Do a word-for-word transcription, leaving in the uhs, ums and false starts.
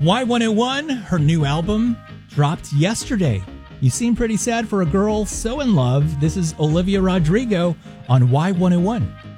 Y one oh one, her new album, dropped yesterday. You seem pretty sad for a girl so in love. This is Olivia Rodrigo on Y one oh one.